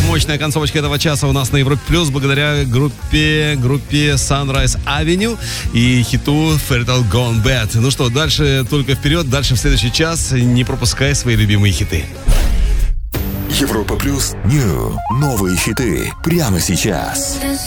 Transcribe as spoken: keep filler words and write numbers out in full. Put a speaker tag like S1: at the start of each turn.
S1: мощная концовочка этого часа у нас на Европе Плюс благодаря группе, группе Sunrise Avenue и хиту Fertile Gone Bad. Ну что, дальше только вперед, дальше в следующий час. Не пропускай свои любимые хиты.
S2: Европа Плюс. Нью. Новые хиты. Прямо сейчас.